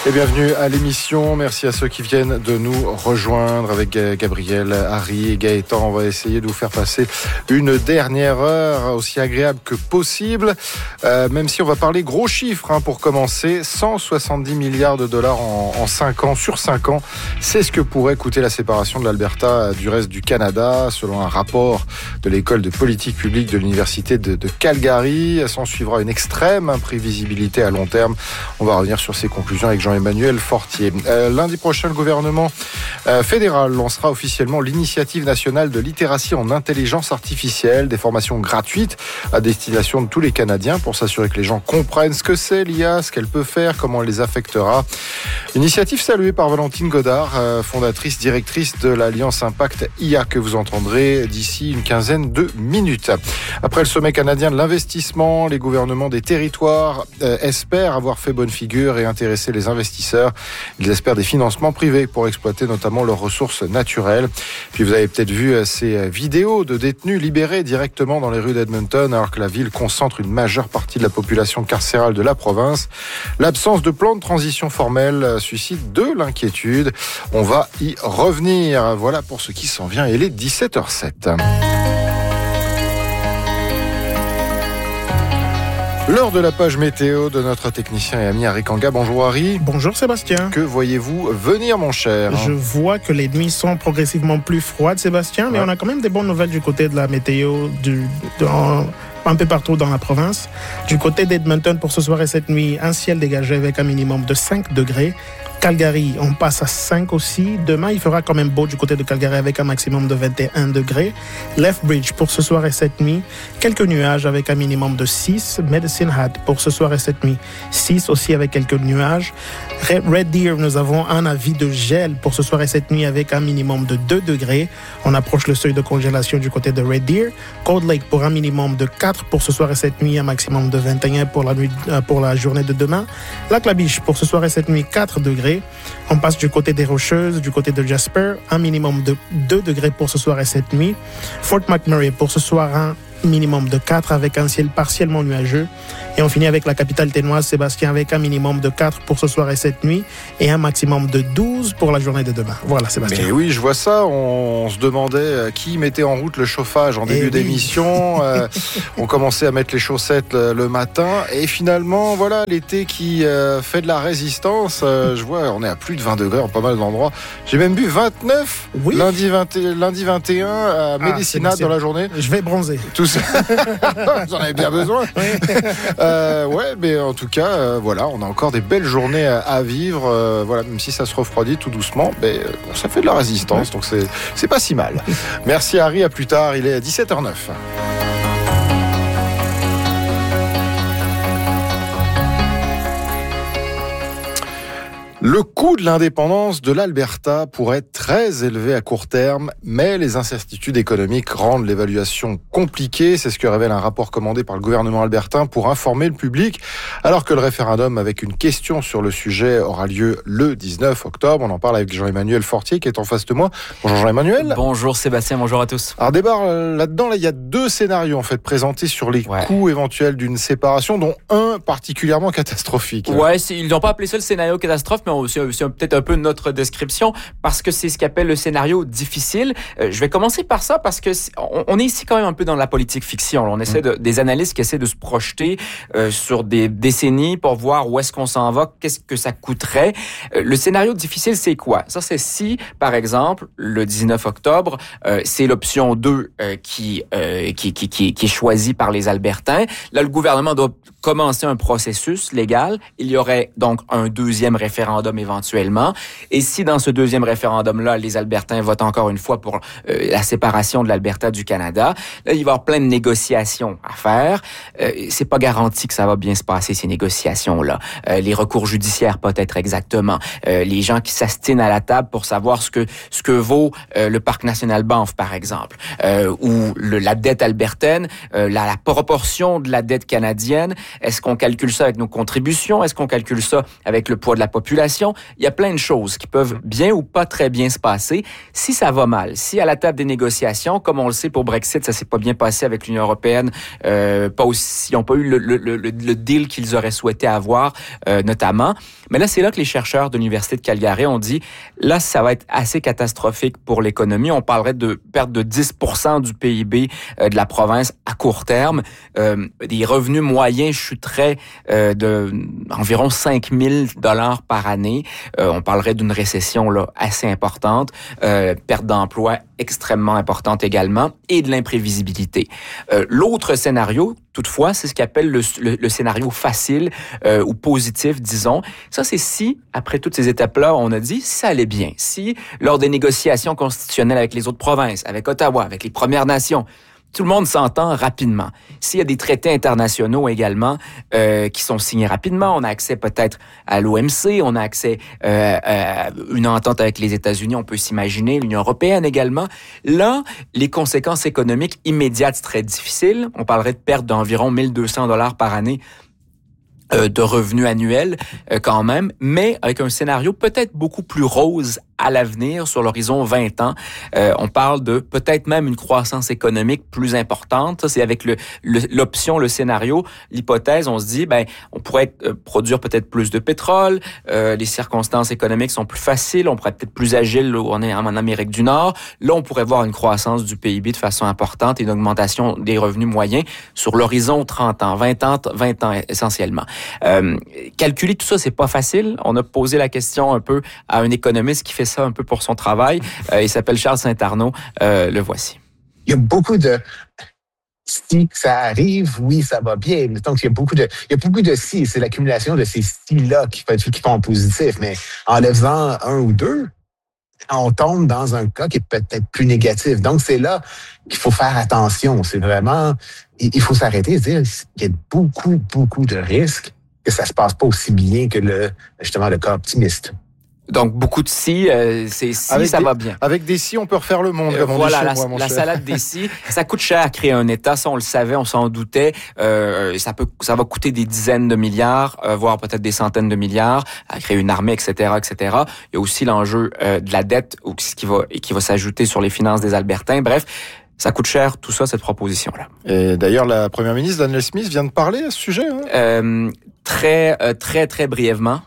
Et bienvenue à l'émission. Merci à ceux qui viennent de nous rejoindre avec Gabriel, Harry et Gaëtan. On va essayer de vous faire passer une dernière heure aussi agréable que possible. Même si on va parler gros chiffres pour commencer. 170 milliards de dollars en 5 ans, sur 5 ans. C'est ce que pourrait coûter la séparation de l'Alberta du reste du Canada, selon un rapport de l'école de politique publique de l'université de Calgary. S'en suivra une extrême imprévisibilité à long terme. On va revenir sur ces conclusions avec Jean-Emmanuel Fortier. Lundi prochain, le gouvernement fédéral lancera officiellement l'initiative nationale de littératie en intelligence artificielle, des formations gratuites à destination de tous les Canadiens pour s'assurer que les gens comprennent ce que c'est l'IA, ce qu'elle peut faire, comment elle les affectera. Initiative saluée par Valentine Godard, fondatrice, directrice de l'Alliance Impact IA que vous entendrez d'ici une quinzaine de minutes. Après le sommet canadien de l'investissement, les gouvernements des territoires espèrent avoir fait bonne figure et intéresser les investisseurs. Ils espèrent des financements privés pour exploiter notamment leurs ressources naturelles. Puis vous avez peut-être vu ces vidéos de détenus libérés directement dans les rues d'Edmonton alors que la ville concentre une majeure partie de la population carcérale de la province. L'absence de plan de transition formel suscite de l'inquiétude. On va y revenir. Voilà pour ce qui s'en vient. Il est 17h07. L'heure de la page météo de notre technicien et ami Harry Kanga. Bonjour Harry. Bonjour Sébastien. Que voyez-vous venir mon cher ? Je vois que les nuits sont progressivement plus froides Sébastien, mais on a quand même des bonnes nouvelles du côté de la météo un peu partout dans la province. Du côté d'Edmonton pour ce soir et cette nuit, un ciel dégagé avec un minimum de 5 degrés. Calgary, on passe à 5 aussi. Demain, il fera quand même beau du côté de Calgary avec un maximum de 21 degrés. Lethbridge pour ce soir et cette nuit, quelques nuages avec un minimum de 6. Medicine Hat pour ce soir et cette nuit, 6 aussi avec quelques nuages. Red Deer, nous avons un avis de gel pour ce soir et cette nuit avec un minimum de 2 degrés. On approche le seuil de congélation du côté de Red Deer. Cold Lake pour un minimum de 4 pour ce soir et cette nuit, un maximum de 21 pour la journée de demain. Lac-la-Biche pour ce soir et cette nuit, 4 degrés. On passe du côté des Rocheuses, du côté de Jasper, un minimum de 2 degrés pour ce soir et cette nuit. Fort McMurray pour ce soir, un minimum de 4 avec un ciel partiellement nuageux. Et on finit avec la capitale ténoise, Sébastien, avec un minimum de 4 pour ce soir et cette nuit et un maximum de 12 pour la journée de demain. Voilà, Sébastien. Mais oui, je vois ça. On se demandait qui mettait en route le chauffage en début d'émission. On commençait à mettre les chaussettes le matin. Et finalement, voilà, l'été qui fait de la résistance. Je vois, on est à plus de 20 degrés en pas mal d'endroits. J'ai même bu 29 lundi 21 à Médécinat dans la journée. Je vais bronzer. Tout ça. J'en avais bien besoin. Ouais, mais en tout cas, voilà, on a encore des belles journées à vivre. Voilà, même si ça se refroidit tout doucement, mais ça fait de la résistance, donc c'est pas si mal. Merci Harry, à plus tard. Il est à 17h09. Le coût de l'indépendance de l'Alberta pourrait être très élevé à court terme, mais les incertitudes économiques rendent l'évaluation compliquée. C'est ce que révèle un rapport commandé par le gouvernement albertain pour informer le public, alors que le référendum avec une question sur le sujet aura lieu le 19 octobre. On en parle avec Jean-Emmanuel Fortier qui est en face de moi. Bonjour Jean-Emmanuel. Bonjour Sébastien, bonjour à tous. Alors débat là-dedans, il y a 2 scénarios en fait présentés sur les coûts éventuels d'une séparation, dont un particulièrement catastrophique. Ouais, ils n'ont pas appelé ça le scénario catastrophe, mais c'est peut-être un peu notre description, parce que c'est ce qu'ils appellent le scénario difficile. Je vais commencer par ça, parce que on est ici quand même un peu dans la politique fiction. On essaie des analystes qui essaient de se projeter sur des décennies pour voir où est-ce qu'on s'en va, qu'est-ce que ça coûterait. Le scénario difficile, c'est quoi? Ça, c'est si, par exemple, le 19 octobre, c'est l'option 2 qui est choisie par les Albertains. Là, le gouvernement doit commencer un processus légal. Il y aurait donc un deuxième référendum éventuellement. Et si dans ce deuxième référendum-là, les Albertains votent encore une fois pour la séparation de l'Alberta du Canada, là, il va y avoir plein de négociations à faire. C'est pas garanti que ça va bien se passer, ces négociations-là. Les recours judiciaires, peut-être exactement. Les gens qui s'astinent à la table pour savoir ce que vaut le Parc national Banff, par exemple, ou la dette albertaine, la proportion de la dette canadienne. Est-ce qu'on calcule ça avec nos contributions? Est-ce qu'on calcule ça avec le poids de la population? négociations, il y a plein de choses qui peuvent bien ou pas très bien se passer. Si ça va mal, si à la table des négociations, comme on le sait pour Brexit, ça s'est pas bien passé avec l'Union européenne, ils n'ont pas eu le deal qu'ils auraient souhaité avoir, notamment. Mais là, c'est là que les chercheurs de l'Université de Calgary ont dit, là, ça va être assez catastrophique pour l'économie. On parlerait de perte de 10% du PIB de la province à court terme. Des revenus moyens chuteraient d'environ 5 000 $ par année. On parlerait d'une récession là assez importante, perte d'emploi extrêmement importante également, et de l'imprévisibilité. L'autre scénario, toutefois, c'est ce qu'on appelle le scénario facile ou positif, disons. Ça, c'est si, après toutes ces étapes-là, on a dit, si ça allait bien, si, lors des négociations constitutionnelles avec les autres provinces, avec Ottawa, avec les Premières Nations, tout le monde s'entend rapidement. S'il y a des traités internationaux également qui sont signés rapidement, on a accès peut-être à l'OMC, on a accès à une entente avec les États-Unis, on peut s'imaginer, l'Union européenne également. Là, les conséquences économiques immédiates seraient difficiles. On parlerait de perte d'environ 1 200 $ par année de revenus annuels quand même, mais avec un scénario peut-être beaucoup plus rose à l'avenir, sur l'horizon 20 ans. On parle de peut-être même une croissance économique plus importante. Ça, c'est avec l'option, le scénario, l'hypothèse, on se dit, on pourrait produire peut-être plus de pétrole, les circonstances économiques sont plus faciles, on pourrait être plus agile en Amérique du Nord. Là, on pourrait voir une croissance du PIB de façon importante et une augmentation des revenus moyens sur l'horizon 30 ans, 20 ans essentiellement. Calculer tout ça, c'est pas facile. On a posé la question un peu à un économiste qui fait ça un peu pour son travail. Il s'appelle Charles Saint-Arnaud. Le voici. Il y a beaucoup de si ça arrive, oui, ça va bien. Donc, il y a beaucoup de si. C'est l'accumulation de ces si-là qui font positif. Mais en les faisant un ou deux, on tombe dans un cas qui est peut-être plus négatif. Donc, c'est là qu'il faut faire attention. C'est vraiment, il faut s'arrêter et se dire qu'il y a beaucoup de risques que ça se passe pas aussi bien que le cas optimiste. Donc, beaucoup de si, c'est si, avec ça va bien. Avec des si, on peut refaire le monde, comme on dit chez moi, mon cher. La salade des si, ça coûte cher à créer un État, ça on le savait, on s'en doutait. Ça va coûter des dizaines de milliards, voire peut-être des centaines de milliards, à créer une armée, etc., etc. Il y a aussi l'enjeu de la dette, qui va s'ajouter sur les finances des Albertains. Bref, ça coûte cher, tout ça, cette proposition-là. Et d'ailleurs, la première ministre, Danielle Smith, vient de parler à ce sujet. Très brièvement.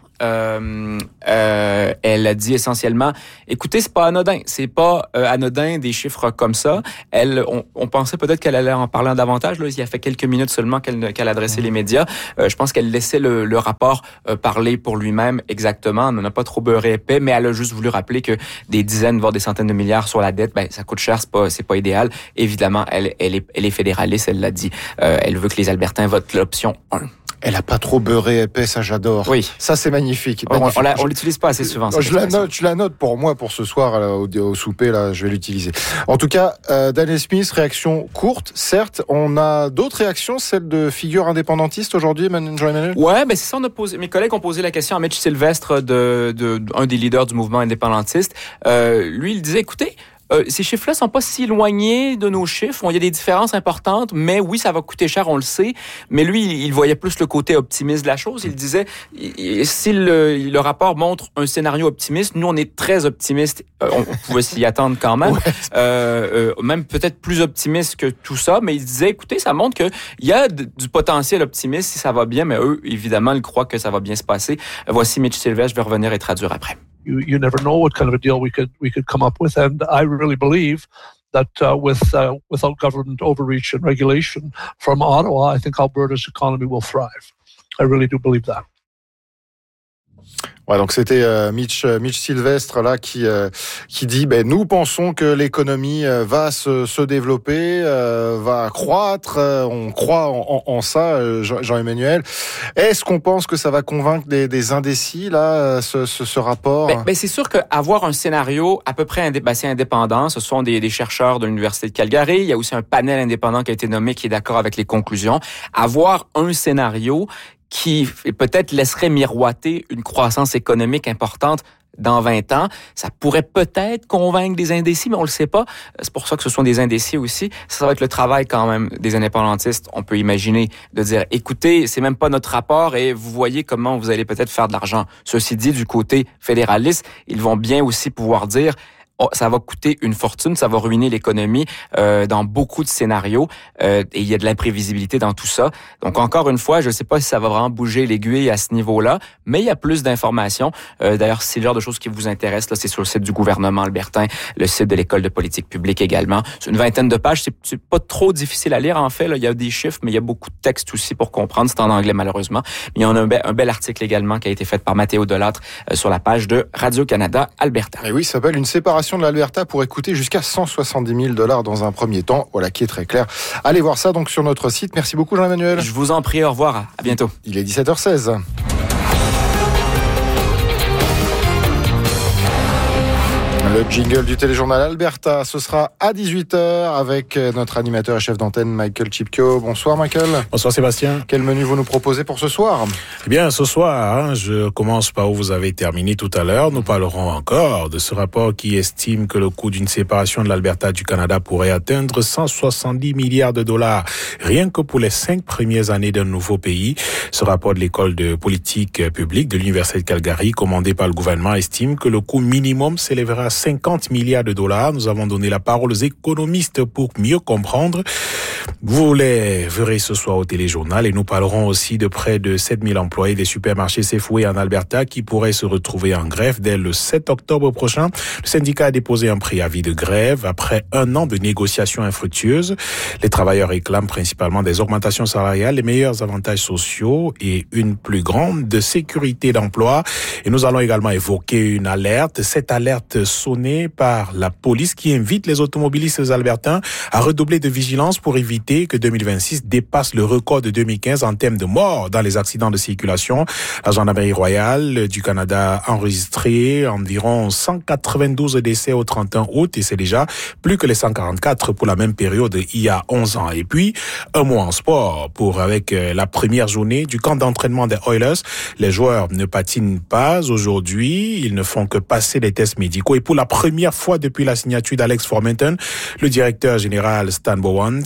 Elle a dit essentiellement, écoutez, c'est pas anodin des chiffres comme ça. On pensait peut-être qu'elle allait en parler davantage. Là, il y a fait quelques minutes seulement qu'elle adressait les médias. Je pense qu'elle laissait le rapport parler pour lui-même exactement. On n'en a pas trop beurré épais, mais elle a juste voulu rappeler que des dizaines, voire des centaines de milliards sur la dette, ça coûte cher, c'est pas idéal. Évidemment, elle est fédéraliste, elle l'a dit. Elle veut que les Albertains votent l'option 1. Elle a pas trop beurré épais, ça j'adore. Oui. Ça c'est magnifique. On l'utilise pas assez souvent. Je la note pour moi, pour ce soir là, au souper, là, je vais l'utiliser. En tout cas, Daniel Smith, réaction courte, certes. On a d'autres réactions, celle de figures indépendantistes aujourd'hui, Jean-Emmanuel? Ouais, c'est ça, mes collègues ont posé la question à Mitch Sylvestre, un des leaders du mouvement indépendantiste. Lui, il disait, écoutez, ces chiffres-là sont pas si éloignés de nos chiffres. Il y a des différences importantes, mais oui, ça va coûter cher, on le sait. Mais lui, il voyait plus le côté optimiste de la chose. Il disait, si le rapport montre un scénario optimiste, nous, on est très optimistes. On pouvait s'y attendre quand même. Même peut-être plus optimiste que tout ça. Mais il disait, écoutez, ça montre qu'il y a du potentiel optimiste si ça va bien. Mais eux, évidemment, ils croient que ça va bien se passer. Voici Mitch Sylvestre. Je vais revenir et traduire après. You never know what kind of a deal we could come up with, and I really believe that without government overreach and regulation from Ottawa, I think Alberta's economy will thrive. I really do believe that. Ouais, donc c'était Mitch Sylvestre là qui dit nous pensons que l'économie va se développer, va croître, on croit en ça, Jean-Emmanuel. Est-ce qu'on pense que ça va convaincre des indécis là ce rapport? C'est sûr qu'avoir un scénario à peu près indépendant, ce sont des chercheurs de l'Université de Calgary, il y a aussi un panel indépendant qui a été nommé qui est d'accord avec les conclusions. Avoir un scénario qui peut-être laisserait miroiter une croissance économique importante dans 20 ans. Ça pourrait peut-être convaincre des indécis, mais on le sait pas. C'est pour ça que ce sont des indécis aussi. Ça va être le travail quand même des indépendantistes. On peut imaginer de dire, écoutez, c'est même pas notre rapport et vous voyez comment vous allez peut-être faire de l'argent. Ceci dit, du côté fédéraliste, ils vont bien aussi pouvoir dire, ça va coûter une fortune, ça va ruiner l'économie dans beaucoup de scénarios et il y a de l'imprévisibilité dans tout ça. Donc encore une fois, je ne sais pas si ça va vraiment bouger l'aiguille à ce niveau-là, mais il y a plus d'informations. D'ailleurs, si c'est le genre de choses qui vous intéressent, là, c'est sur le site du gouvernement albertain, le site de l'École de politique publique également. C'est une vingtaine de pages, c'est pas trop difficile à lire en fait. Là, il y a des chiffres, mais il y a beaucoup de textes aussi pour comprendre. C'est en anglais malheureusement. Mais il y en a un bel article également qui a été fait par Mathéo Delattre sur la page de Radio-Canada Alberta. Et oui, ça s'appelle une séparation de l'Alberta pourrait coûter jusqu'à 170 000 $ dans un premier temps. Voilà qui est très clair. Allez voir ça donc sur notre site. Merci beaucoup Jean-Emmanuel. Je vous en prie, au revoir. À bientôt. Il est 17h16. Le jingle du téléjournal Alberta, ce sera à 18h avec notre animateur et chef d'antenne Michael Chipko. Bonsoir Michael. Bonsoir Sébastien. Quel menu vous nous proposez pour ce soir ? Eh bien, ce soir, je commence par où vous avez terminé tout à l'heure. Nous parlerons encore de ce rapport qui estime que le coût d'une séparation de l'Alberta du Canada pourrait atteindre 170 milliards de $, rien que pour les 5 premières années d'un nouveau pays. Ce rapport de l'École de politique publique de l'Université de Calgary, commandé par le gouvernement, estime que le coût minimum s'élèvera à 50 milliards de $. Nous avons donné la parole aux économistes pour mieux comprendre. Vous les verrez ce soir au téléjournal et nous parlerons aussi de près de 7000 employés des supermarchés Safeway en Alberta qui pourraient se retrouver en grève dès le 7 octobre prochain. Le syndicat a déposé un préavis de grève après 1 an de négociations infructueuses. Les travailleurs réclament principalement des augmentations salariales, les meilleurs avantages sociaux et une plus grande sécurité d'emploi. Et nous allons également évoquer une alerte. Cette alerte sonnée par la police qui invite les automobilistes albertains à redoubler de vigilance pour éviter que 2026 dépasse le record de 2015 en termes de morts dans les accidents de circulation. La Gendarmerie royale du Canada a enregistré environ 192 décès au 31 août et c'est déjà plus que les 144 pour la même période il y a 11 ans. Et puis, un mois en sport avec la première journée du camp d'entraînement des Oilers. Les joueurs ne patinent pas aujourd'hui, ils ne font que passer les tests médicaux et pour la première fois depuis la signature d'Alex Formenton, le directeur général Stan Bowman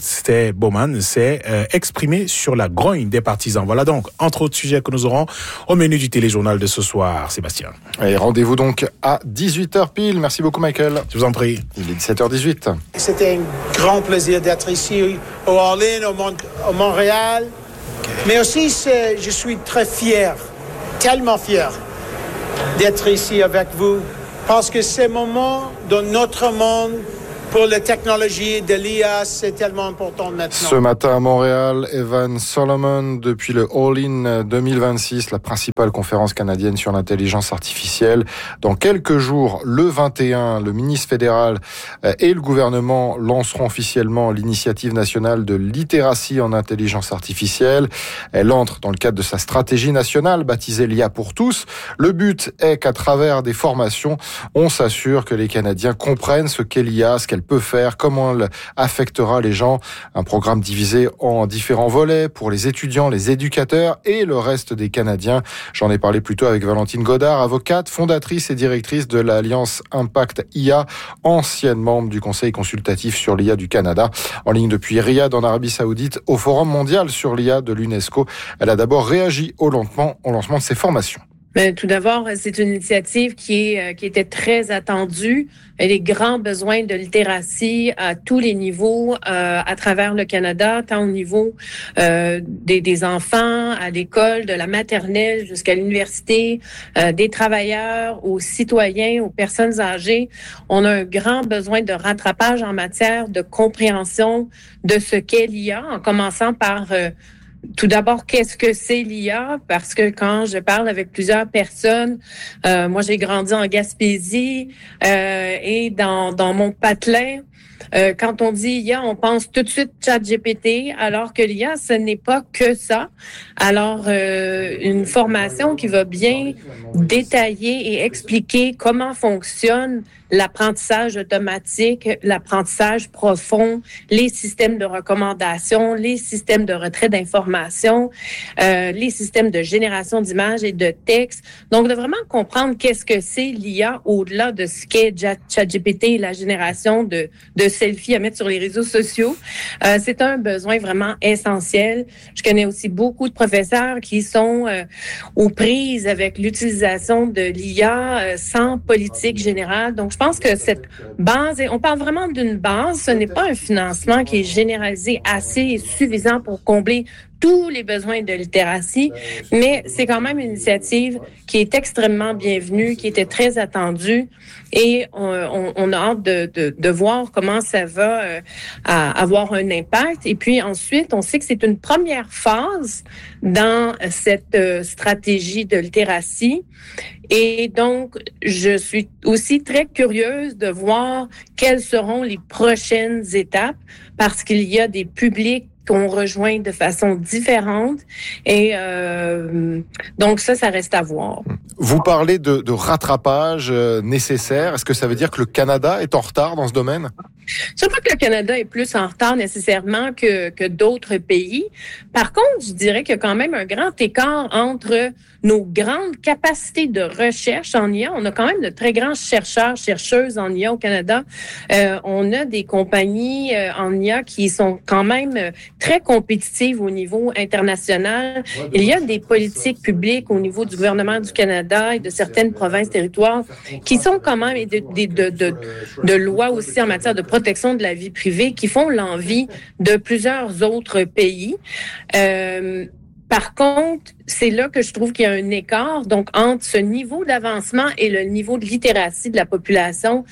s'est exprimé sur la grogne des partisans. Voilà donc, entre autres sujets que nous aurons au menu du téléjournal de ce soir, Sébastien. Et rendez-vous donc à 18h pile. Merci beaucoup Michael. Je vous en prie. Il est 17h18. C'était un grand plaisir d'être ici au Orléans, au Montréal. Mais aussi, je suis très fier, tellement fier d'être ici avec vous. Parce que ces moments dans notre monde, pour la technologie de l'IA, c'est tellement important maintenant. Ce matin à Montréal, Evan Solomon, depuis le All-In 2026, la principale conférence canadienne sur l'intelligence artificielle. Dans quelques jours, le 21, le ministre fédéral et le gouvernement lanceront officiellement l'initiative nationale de littératie en intelligence artificielle. Elle entre dans le cadre de sa stratégie nationale baptisée l'IA pour tous. Le but est qu'à travers des formations, on s'assure que les Canadiens comprennent ce qu'est l'IA, ce qu'elle peut faire, comment elle affectera les gens. Un programme divisé en différents volets pour les étudiants, les éducateurs et le reste des Canadiens. J'en ai parlé plus tôt avec Valentine Godard, avocate, fondatrice et directrice de l'Alliance Impact IA, ancienne membre du Conseil consultatif sur l'IA du Canada. En ligne depuis Riyad en Arabie Saoudite au Forum mondial sur l'IA de l'UNESCO. Elle a d'abord réagi au lancement de ses formations. Mais tout d'abord, c'est une initiative qui était très attendue. Il y a des grands besoins de littératie à tous les niveaux à travers le Canada, tant au niveau des enfants, à l'école, de la maternelle jusqu'à l'université, des travailleurs, aux citoyens, aux personnes âgées. On a un grand besoin de rattrapage en matière de compréhension de ce qu'est l'IA, en commençant par tout d'abord, qu'est-ce que c'est l'IA? Parce que quand je parle avec plusieurs personnes, moi j'ai grandi en Gaspésie et dans mon patelin, Quand on dit IA, on pense tout de suite ChatGPT, alors que l'IA, ce n'est pas que ça. Alors, une formation qui va bien détailler et expliquer comment fonctionne l'apprentissage automatique, l'apprentissage profond, les systèmes de recommandation, les systèmes de retrait d'informations, les systèmes de génération d'images et de textes. Donc, de vraiment comprendre qu'est-ce que c'est l'IA au-delà de ce qu'est ChatGPT et la génération de selfies à mettre sur les réseaux sociaux. C'est un besoin vraiment essentiel. Je connais aussi beaucoup de professeurs qui sont aux prises avec l'utilisation de l'IA sans politique générale. Donc, je pense que cette base, on parle vraiment d'une base, ce n'est pas un financement qui est généralisé assez et suffisant pour combler tous les besoins de littératie, mais c'est quand même une initiative qui est extrêmement bienvenue, qui était très attendue et on a hâte de voir comment ça va avoir un impact. Et puis ensuite, on sait que c'est une première phase dans cette stratégie de littératie. Et donc, je suis aussi très curieuse de voir quelles seront les prochaines étapes parce qu'il y a des publics qu'on rejoint de façon différente. Et donc ça reste à voir. Vous parlez de rattrapage nécessaire. Est-ce que ça veut dire que le Canada est en retard dans ce domaine? Je ne sais pas que le Canada est plus en retard nécessairement que d'autres pays. Par contre, je dirais qu'il y a quand même un grand écart entre nos grandes capacités de recherche en IA. On a quand même de très grands chercheurs, chercheuses en IA au Canada. On a des compagnies en IA qui sont quand même très compétitives au niveau international. Il y a des politiques publiques au niveau du gouvernement du Canada et de certaines provinces, territoires qui sont quand même de lois aussi en matière de protection de la vie privée qui font l'envie de plusieurs autres pays. Par contre, c'est là que je trouve qu'il y a un écart donc entre ce niveau d'avancement et le niveau de littératie de la population.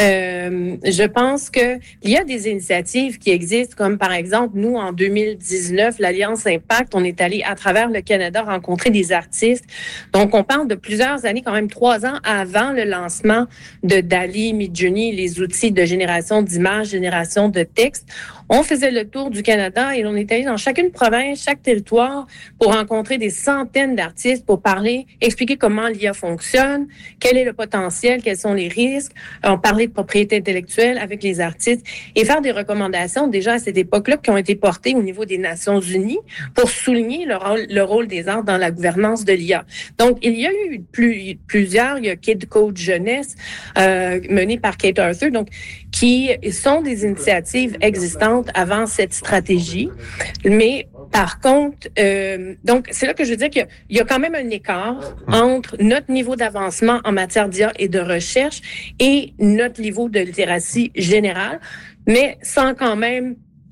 Je pense que il y a des initiatives qui existent, comme par exemple, nous, en 2019, l'Alliance Impact, on est allé à travers le Canada rencontrer des artistes. Donc, on parle de plusieurs années, quand même 3 ans avant le lancement de DALL-E, Midjourney, les outils de génération d'images, génération de textes. On faisait le tour du Canada et on est allé dans chacune province, chaque territoire pour rencontrer des centaines d'artistes pour parler, expliquer comment l'IA fonctionne, quel est le potentiel, quels sont les risques. On parlait de propriété intellectuelle avec les artistes et faire des recommandations déjà à cette époque-là qui ont été portées au niveau des Nations Unies pour souligner le rôle des arts dans la gouvernance de l'IA. Donc, il y a eu plusieurs, il y a Kid Code Jeunesse mené par Kate Arthur, donc qui sont des initiatives existantes avant cette stratégie. Mais par contre, donc c'est là que je veux dire qu'il y a quand même un écart entre notre niveau d'avancement en matière d'IA et de recherche et notre niveau de littératie générale, mais sans quand même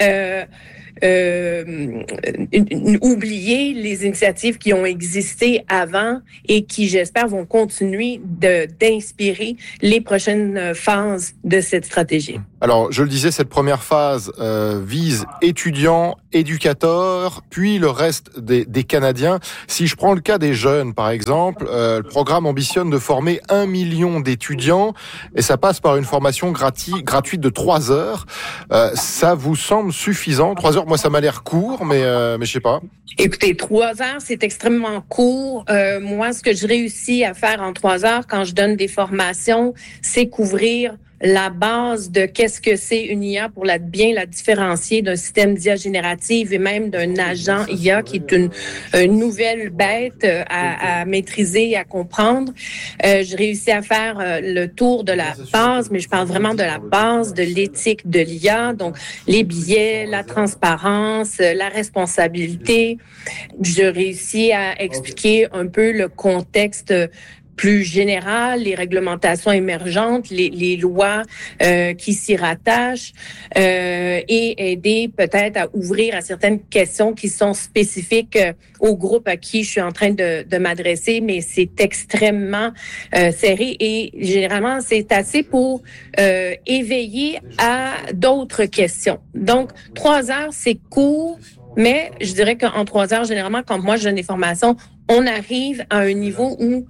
oublier les initiatives qui ont existé avant et qui, j'espère, vont continuer d'inspirer les prochaines phases de cette stratégie. Alors, je le disais, cette première phase vise étudiants, éducateurs, puis le reste des Canadiens. Si je prends le cas des jeunes, par exemple, le programme ambitionne de former 1 million d'étudiants et ça passe par une formation gratuite de 3 heures. Ça vous semble suffisant? 3 heures, moi, ça m'a l'air court, mais je sais pas. Écoutez, 3 heures, c'est extrêmement court. Moi, ce que je réussis à faire en 3 heures quand je donne des formations, c'est couvrir la base de qu'est-ce que c'est une IA pour bien la différencier d'un système d'IA générative et même d'un agent IA qui est une nouvelle bête à maîtriser et à comprendre. Je réussis à faire le tour de la base, mais je parle vraiment de la base de l'éthique de l'IA, donc les biais, la transparence, la responsabilité. Je réussis à expliquer un peu le contexte plus général, les réglementations émergentes, les lois qui s'y rattachent et aider peut-être à ouvrir à certaines questions qui sont spécifiques au groupe à qui je suis en train de m'adresser, mais c'est extrêmement serré et généralement c'est assez pour éveiller à d'autres questions. Donc, 3 heures, c'est court, mais je dirais qu'en 3 heures, généralement, quand moi je donne des formations, on arrive à un niveau où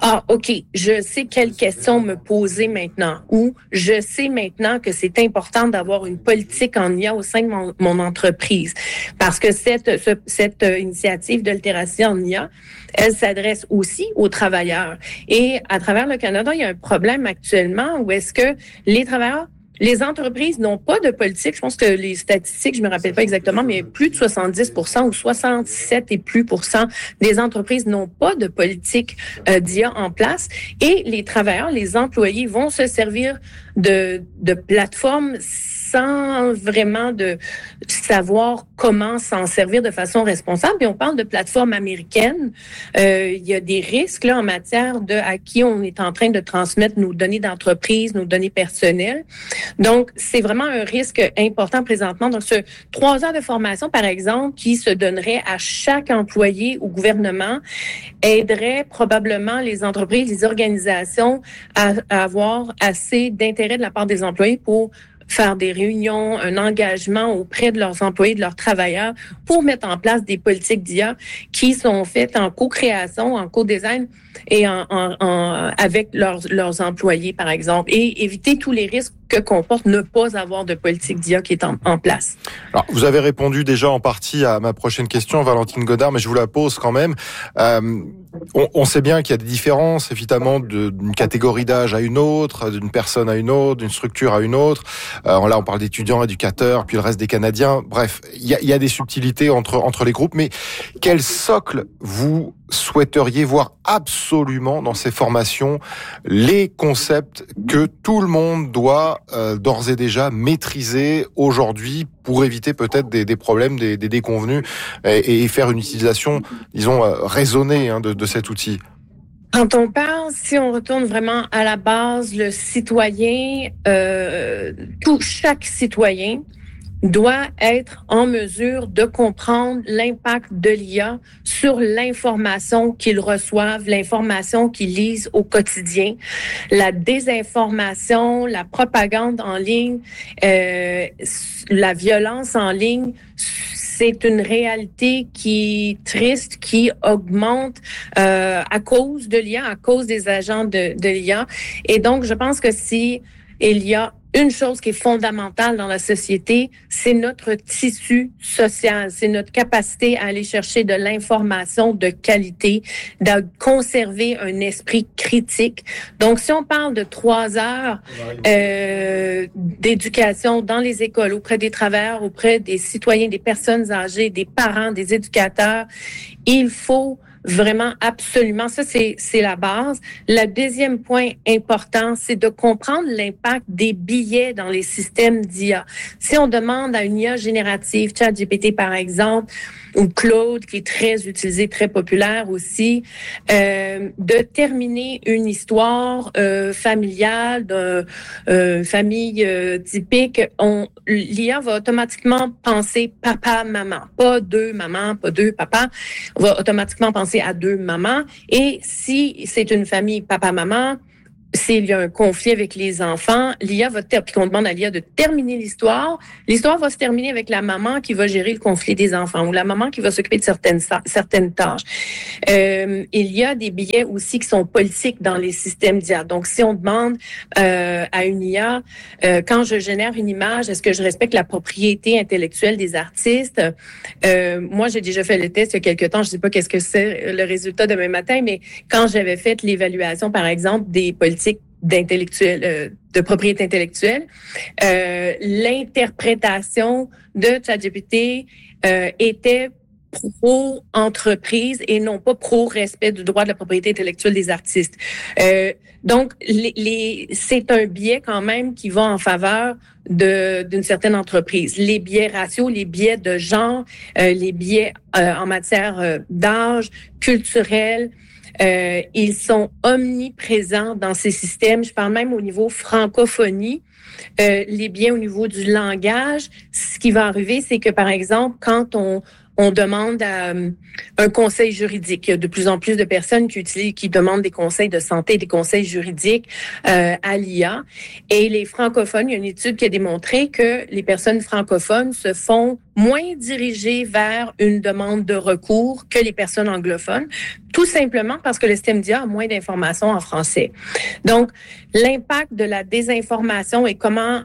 Ah, OK, je sais quelles questions me poser maintenant, ou je sais maintenant que c'est important d'avoir une politique en IA au sein de mon entreprise, parce que cette initiative d'altération en IA, elle s'adresse aussi aux travailleurs. Et à travers le Canada, il y a un problème actuellement où est-ce que les entreprises n'ont pas de politique. Je pense que les statistiques, je me rappelle pas exactement, mais plus de 70% ou 67 et plus % des entreprises n'ont pas de politique d'IA en place. Et les travailleurs, les employés vont se servir de plateformes sans vraiment de savoir comment s'en servir de façon responsable. Et on parle de plateformes américaines. Il y a des risques là en matière à qui on est en train de transmettre nos données d'entreprise, nos données personnelles. Donc, c'est vraiment un risque important présentement. Donc, 3 heures de formation, par exemple, qui se donnerait à chaque employé au gouvernement, aiderait probablement les entreprises, les organisations à avoir assez d'intérêt de la part des employés pour faire des réunions, un engagement auprès de leurs employés, de leurs travailleurs, pour mettre en place des politiques d'IA qui sont faites en co-création, en co-design et avec leurs employés, par exemple, et éviter tous les risques que comporte ne pas avoir de politique d'IA qui est en place. Alors, vous avez répondu déjà en partie à ma prochaine question, Valentine Godard, mais je vous la pose quand même. On sait bien qu'il y a des différences, évidemment, d'une catégorie d'âge à une autre, d'une personne à une autre, d'une structure à une autre. Là, on parle d'étudiants, éducateurs, puis le reste des Canadiens. Bref, il y a des subtilités entre les groupes. Mais quel socle vous souhaiteriez voir absolument dans ces formations, les concepts que tout le monde doit d'ores et déjà maîtriser aujourd'hui pour éviter peut-être des problèmes, des déconvenus et faire une utilisation, disons, raisonnée de cet outil? Quand on parle, si on retourne vraiment à la base, le citoyen, chaque citoyen doit être en mesure de comprendre l'impact de l'IA sur l'information qu'ils reçoivent, l'information qu'ils lisent au quotidien, la désinformation, la propagande en ligne, la violence en ligne. C'est une réalité qui est triste, qui augmente à cause de l'IA, à cause des agents de l'IA. Et donc, je pense que si il y a une chose qui est fondamentale dans la société, c'est notre tissu social, c'est notre capacité à aller chercher de l'information de qualité, de conserver un esprit critique. Donc, si on parle de 3 heures d'éducation dans les écoles, auprès des travailleurs, auprès des citoyens, des personnes âgées, des parents, des éducateurs, il faut vraiment, absolument. Ça, c'est la base. Le deuxième point important, c'est de comprendre l'impact des billets dans les systèmes d'IA. Si on demande à une IA générative, ChatGPT par exemple, ou Claude, qui est très utilisé, très populaire aussi, de terminer une histoire familiale d'une famille typique, l'IA va automatiquement penser papa, maman, pas 2 mamans, pas 2 papas, on va automatiquement penser à 2 mamans. Et si c'est une famille papa-maman, s'il y a un conflit avec les enfants, l'IA puis qu'on demande à l'IA de terminer l'histoire va se terminer avec la maman qui va gérer le conflit des enfants ou la maman qui va s'occuper de certaines tâches. Il y a des billets aussi qui sont politiques dans les systèmes d'IA. Donc, si on demande à une IA, quand je génère une image, est-ce que je respecte la propriété intellectuelle des artistes? Moi, j'ai déjà fait le test il y a quelques temps. Je sais pas qu'est-ce que c'est le résultat demain matin, mais quand j'avais fait l'évaluation, par exemple, des politiques de propriété intellectuelle, l'interprétation de ChatGPT était pro-entreprise et non pas pro-respect du droit de la propriété intellectuelle des artistes. Donc, c'est un biais quand même qui va en faveur d'une certaine entreprise. Les biais raciaux, les biais de genre, les biais en matière d'âge, culturel, ils sont omniprésents dans ces systèmes. Je parle même au niveau francophonie. Les biais au niveau du langage. Ce qui va arriver, c'est que, par exemple, quand on demande à un conseil juridique. Il y a de plus en plus de personnes qui demandent des conseils de santé, des conseils juridiques à l'IA. Et les francophones, il y a une étude qui a démontré que les personnes francophones se font moins dirigés vers une demande de recours que les personnes anglophones, tout simplement parce que le système d'IA a moins d'informations en français. Donc, l'impact de la désinformation et comment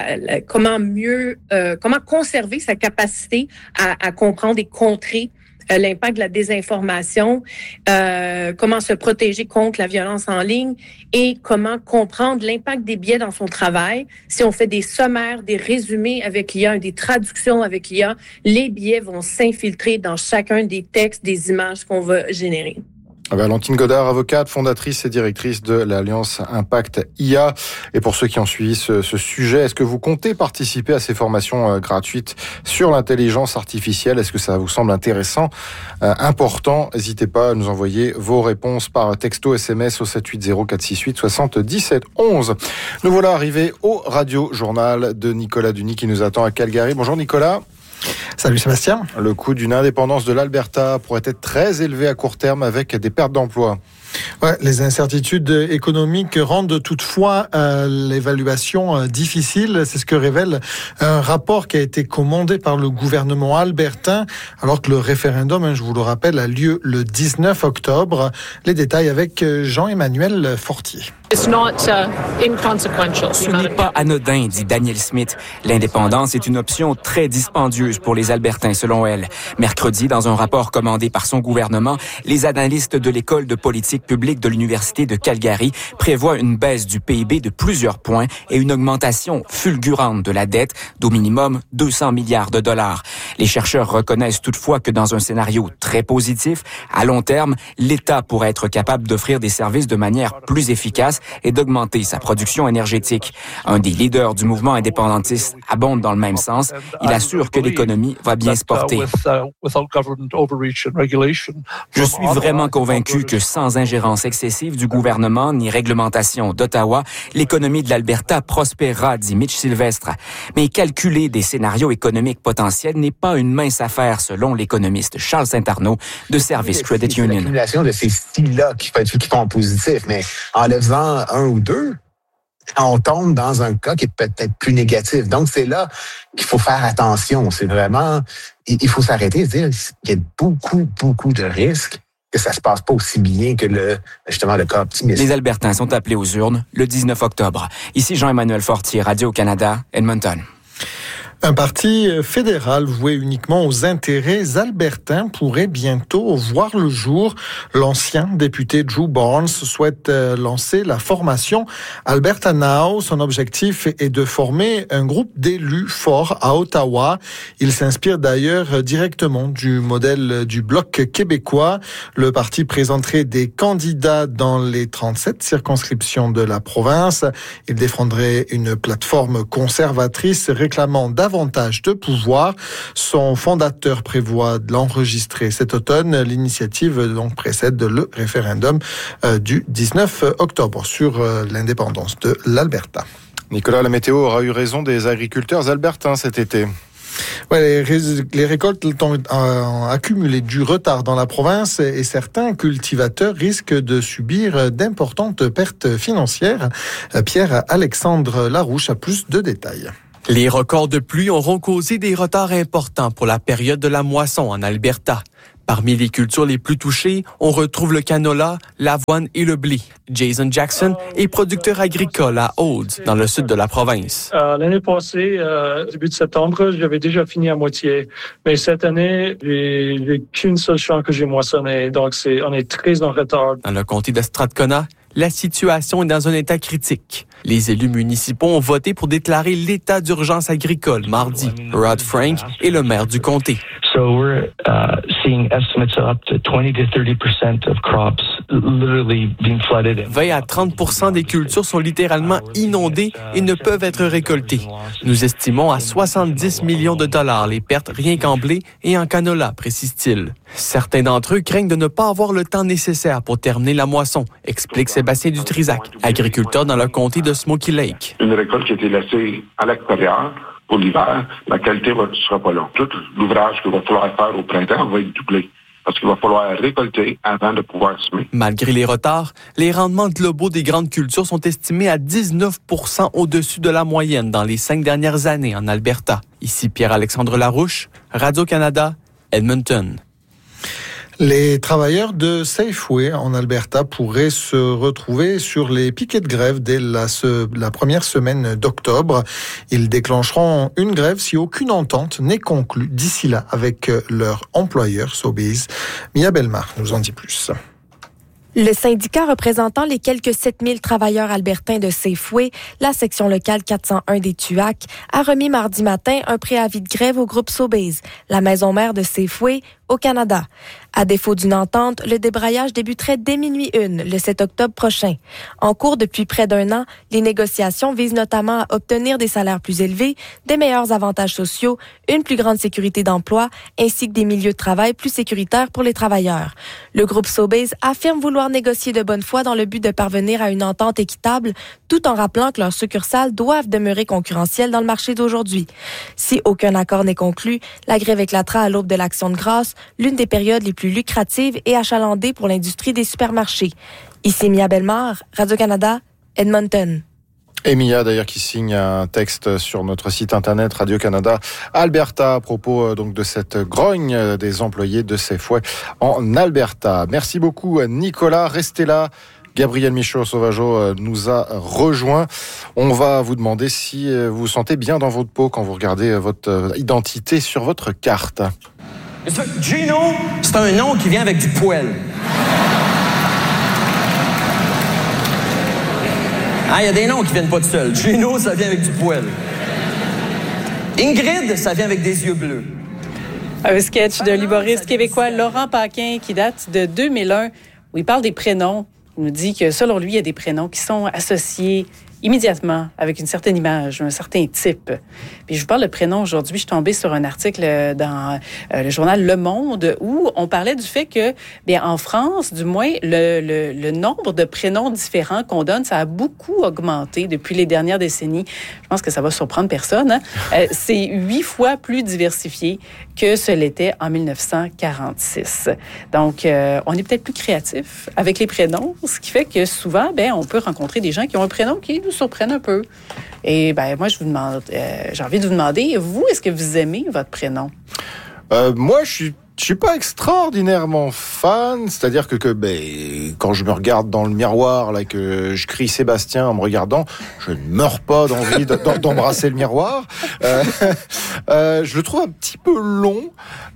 conserver sa capacité à comprendre et contrer l'impact de la désinformation, comment se protéger contre la violence en ligne et comment comprendre l'impact des biais dans son travail. Si on fait des sommaires, des résumés avec l'IA, des traductions avec l'IA, les biais vont s'infiltrer dans chacun des textes, des images qu'on va générer. Valentine Godard, avocate, fondatrice et directrice de l'Alliance Impact IA. Et pour ceux qui ont suivi ce sujet, est-ce que vous comptez participer à ces formations gratuites sur l'intelligence artificielle? Est-ce que ça vous semble intéressant, important? N'hésitez pas à nous envoyer vos réponses par texto SMS au 780 468 77 11. Nous voilà arrivés au Radio Journal de Nicolas Duny qui nous attend à Calgary. Bonjour Nicolas. Salut Sébastien. Le coût d'une indépendance de l'Alberta pourrait être très élevé à court terme avec des pertes d'emplois. Ouais, les incertitudes économiques rendent toutefois l'évaluation difficile. C'est ce que révèle un rapport qui a été commandé par le gouvernement albertain, alors que le référendum, je vous le rappelle, a lieu le 19 octobre. Les détails avec Jean-Emmanuel Fortier. Ce n'est pas anodin, dit Danielle Smith. L'indépendance est une option très dispendieuse pour les Albertains, selon elle. Mercredi, dans un rapport commandé par son gouvernement, les analystes de l'école de politique publique de l'Université de Calgary prévoient une baisse du PIB de plusieurs points et une augmentation fulgurante de la dette d'au minimum 200 milliards de dollars. Les chercheurs reconnaissent toutefois que dans un scénario très positif, à long terme, l'État pourrait être capable d'offrir des services de manière plus efficace et d'augmenter sa production énergétique. Un des leaders du mouvement indépendantiste abonde dans le même sens. Il assure que l'économie va bien se porter. Je suis vraiment convaincu que sans ingérence excessive du gouvernement ni réglementation d'Ottawa, l'économie de l'Alberta prospérera, dit Mitch Sylvestre. Mais calculer des scénarios économiques potentiels n'est pas une mince affaire, selon l'économiste Charles Saint-Arnaud de Service Credit Union. C'est l'accumulation de ces styles-là qui font positif, mais en le faisant un ou deux, on tombe dans un cas qui est peut-être plus négatif. Donc, c'est là qu'il faut faire attention. C'est vraiment, il faut s'arrêter et se dire qu'il y a beaucoup de risques que ça se passe pas aussi bien que le cas optimiste. Les Albertains sont appelés aux urnes le 19 octobre. Ici Jean-Emmanuel Fortier, Radio-Canada, Edmonton. Un parti fédéral voué uniquement aux intérêts albertains pourrait bientôt voir le jour. L'ancien député Drew Barnes souhaite lancer la formation Alberta Now. Son objectif est de former un groupe d'élus forts à Ottawa. Il s'inspire d'ailleurs directement du modèle du Bloc québécois. Le parti présenterait des candidats dans les 37 circonscriptions de la province. Il défendrait une plateforme conservatrice réclamant davantage de pouvoir. Son fondateur prévoit de l'enregistrer cet automne. L'initiative donc précède le référendum du 19 octobre sur l'indépendance de l'Alberta. Nicolas, la météo aura eu raison des agriculteurs albertains cet été. Ouais, les récoltes ont accumulé du retard dans la province et certains cultivateurs risquent de subir d'importantes pertes financières. Pierre-Alexandre Larouche a plus de détails. Les records de pluie auront causé des retards importants pour la période de la moisson en Alberta. Parmi les cultures les plus touchées, on retrouve le canola, l'avoine et le blé. Jason Jackson est producteur agricole à Olds, dans le sud de la province. L'année passée, début de septembre, j'avais déjà fini à moitié. Mais cette année, j'ai qu'une seule champ que j'ai moissonné. Donc, on est très en retard. Dans le comté de Strathcona, la situation est dans un état critique. Les élus municipaux ont voté pour déclarer l'état d'urgence agricole mardi. Rod Frank est le maire du comté. So we're seeing estimates of up to 20 to 30% of crops literally being flooded. 20 à 30% des cultures sont littéralement inondées et ne peuvent être récoltées. Nous estimons à 70 millions de dollars les pertes rien qu'en blé et en canola, précise-t-il. Certains d'entre eux craignent de ne pas avoir le temps nécessaire pour terminer la moisson, explique Sébastien Dutrisac, agriculteur dans le comté de Smoky Lake. Une récolte qui a été laissée à l'extérieur pour l'hiver, la qualité ne sera pas là. Tout l'ouvrage qu'il va falloir faire au printemps va être doublé. Parce qu'il va falloir récolter avant de pouvoir semer. Malgré les retards, les rendements globaux des grandes cultures sont estimés à 19% au-dessus de la moyenne dans les 5 dernières années en Alberta. Ici Pierre-Alexandre Larouche, Radio-Canada, Edmonton. Les travailleurs de Safeway en Alberta pourraient se retrouver sur les piquets de grève dès la première semaine d'octobre. Ils déclencheront une grève si aucune entente n'est conclue d'ici là avec leur employeur Sobeys. Mia Bellemare nous en dit plus. Le syndicat représentant les quelques 7000 travailleurs albertains de Safeway, la section locale 401 des Tuac, a remis mardi matin un préavis de grève au groupe Sobeys, la maison mère de Safeway, au Canada. À défaut d'une entente, le débrayage débuterait dès minuit 1, le 7 octobre prochain. En cours depuis près d'un an, les négociations visent notamment à obtenir des salaires plus élevés, des meilleurs avantages sociaux, une plus grande sécurité d'emploi, ainsi que des milieux de travail plus sécuritaires pour les travailleurs. Le groupe Sobeys affirme vouloir négocier de bonne foi dans le but de parvenir à une entente équitable, tout en rappelant que leurs succursales doivent demeurer concurrentielles dans le marché d'aujourd'hui. Si aucun accord n'est conclu, la grève éclatera à l'aube de l'Action de grâce, l'une des périodes les plus lucratives et achalandées pour l'industrie des supermarchés. Ici Mia Bellemare, Radio-Canada, Edmonton. Et Mia, d'ailleurs, qui signe un texte sur notre site internet Radio-Canada Alberta à propos donc de cette grogne des employés de Safeway en Alberta. Merci beaucoup, Nicolas. Restez là. Gabriel Michaud-Sauvageau nous a rejoint. On va vous demander si vous vous sentez bien dans votre peau quand vous regardez votre identité sur votre carte. Gino, c'est un nom qui vient avec du poil. Ah, il y a des noms qui viennent pas tout seuls. Gino, ça vient avec du poil. Ingrid, ça vient avec des yeux bleus. Un sketch de l'humoriste québécois Laurent Paquin qui date de 2001 où il parle des prénoms. Il nous dit que selon lui, il y a des prénoms qui sont associés immédiatement avec une certaine image, un certain type. Puis je vous parle de prénoms aujourd'hui. Je suis tombée sur un article dans le journal Le Monde où on parlait du fait que, bien, en France, du moins, le nombre de prénoms différents qu'on donne, ça a beaucoup augmenté depuis les dernières décennies. Je pense que ça va surprendre personne. Hein? C'est 8 fois plus diversifié que ce l'était en 1946. Donc, on est peut-être plus créatif avec les prénoms, ce qui fait que souvent, ben, on peut rencontrer des gens qui ont un prénom qui nous surprennent un peu. Et ben, moi, je vous demande, j'ai envie de vous demander, vous, est-ce que vous aimez votre prénom? Moi, je suis pas extraordinairement fan, c'est-à-dire que quand je me regarde dans le miroir, là, que je crie Sébastien en me regardant, je ne meurs pas d'envie d'embrasser le miroir. Je le trouve un petit peu long.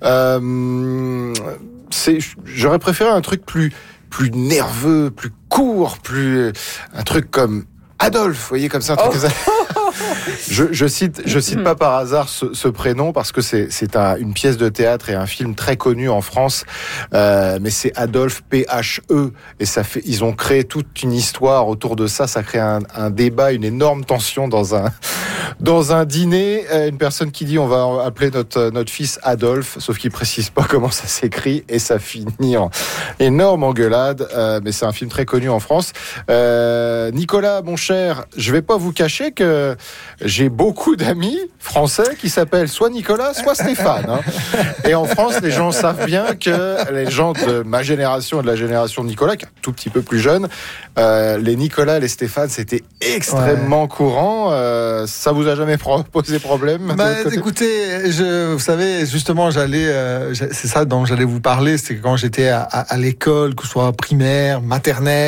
J'aurais préféré un truc plus nerveux, plus court, un truc comme Adolphe, vous voyez, comme ça, un truc comme ça. Je cite pas par hasard ce prénom parce que c'est une pièce de théâtre et un film très connu en France, mais c'est Adolphe P-H-E et ils ont créé toute une histoire autour de ça. Ça crée un débat, une énorme tension dans un dîner. Une personne qui dit on va appeler notre fils Adolphe, sauf qu'il précise pas comment ça s'écrit et ça finit en énorme engueulade. Mais c'est un film très connu en France. Nicolas, mon cher, je vais pas vous cacher que j'ai beaucoup d'amis français qui s'appellent soit Nicolas, soit Stéphane. Hein. Et en France, les gens savent bien que les gens de ma génération et de la génération de Nicolas, qui est un tout petit peu plus jeune, les Nicolas et les Stéphane, c'était extrêmement courant. Ça vous a jamais posé problème? Écoutez, vous savez, justement, c'est ça dont j'allais vous parler, c'est que quand j'étais à l'école, que ce soit primaire, maternelle,